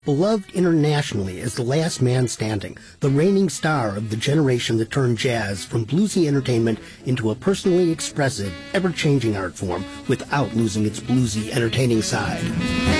Beloved internationally as the last man standing, the reigning star of the generation that turned jazz from bluesy entertainment into a personally expressive, ever-changing art form without losing its bluesy, entertaining side.